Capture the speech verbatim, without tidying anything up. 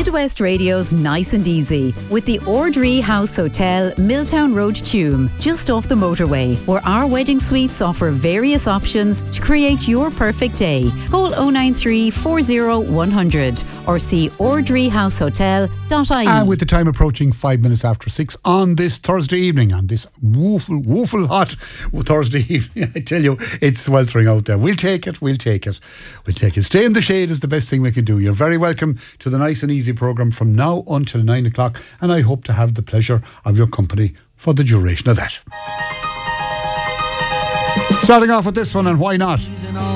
Midwest Radio's Nice and Easy with the Ordree House Hotel, Milltown Road, Tuam, just off the motorway, where our wedding suites offer various options to create your perfect day. Call oh nine three, four oh, one hundred or see ordree house hotel dot I E. And with the time approaching five minutes after six on this Thursday evening, on this woeful, woeful hot Thursday evening, I tell you, it's sweltering out there. We'll take it, we'll take it, we'll take it. Stay in the shade is the best thing we can do. You're very welcome to the Nice and Easy programme from now until nine o'clock, and I hope to have the pleasure of your company for the duration of that. Starting off with this one, and why not?